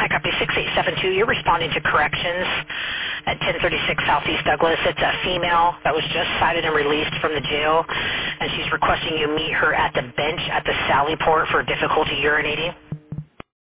I copy 6872. You're responding to corrections at 1036 Southeast Douglas. It's a female that was just cited and released from the jail, and she's requesting you meet her at the bench at the Sally Port for difficulty urinating.